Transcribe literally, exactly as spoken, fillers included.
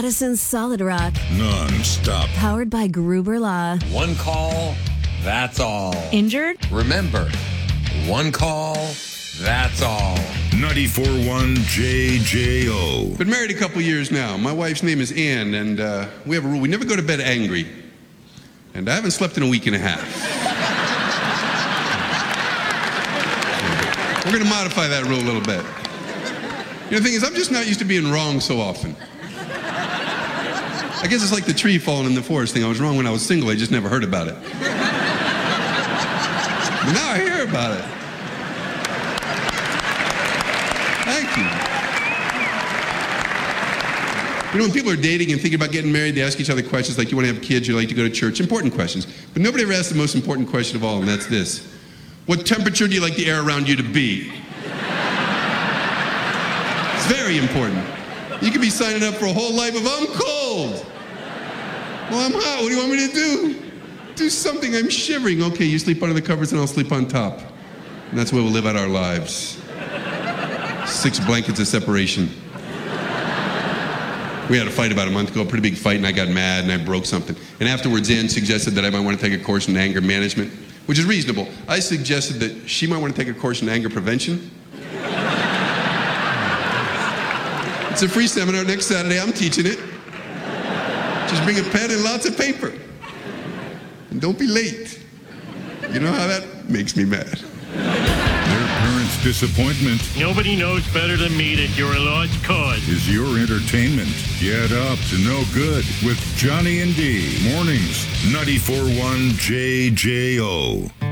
Madison Solid Rock. Non-stop. Powered by Gruber Law. One call, that's all. Injured? Remember, one call, that's all. ninety-four point one J J O. Been married a couple years now. My wife's name is Ann, and uh, we have a rule. We never go to bed angry. And I haven't slept in a week and a half. We're going to modify that rule a little bit. You know, the thing is, I'm just not used to being wrong so often. I guess it's like the tree falling in the forest thing. I was wrong when I was single. I just never heard about it. But now I hear about it. Thank you. You know, when people are dating and thinking about getting married, they ask each other questions like, you want to have kids, you like to go to church. Important questions. But nobody ever asks the most important question of all, and that's this. What temperature do you like the air around you to be? It's very important. You could be signing up for a whole life of, I'm cold. Well, I'm hot. What do you want me to do? Do something. I'm shivering. Okay, you sleep under the covers and I'll sleep on top. And that's where we'll live out our lives. Six blankets of separation. We had a fight about a month ago, a pretty big fight, and I got mad and I broke something. And afterwards, Ann suggested that I might want to take a course in anger management, which is reasonable. I suggested that she might want to take a course in anger prevention. It's a free seminar next Saturday. I'm teaching it. Just bring a pen and lots of paper. And don't be late. You know how that makes me mad. Their parents' disappointment Nobody knows better than me that you're a lost cause. is your entertainment. Get up to no good with Johnny and D. Mornings, ninety-four point one J J O.